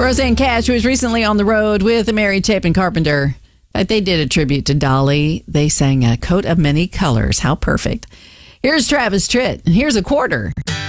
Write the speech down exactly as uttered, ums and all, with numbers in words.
Roseanne Cash was recently on the road with Mary Chapin Carpenter. In fact, they did a tribute to Dolly. They sang A Coat of Many Colors. How perfect. Here's Travis Tritt, and here's a quarter.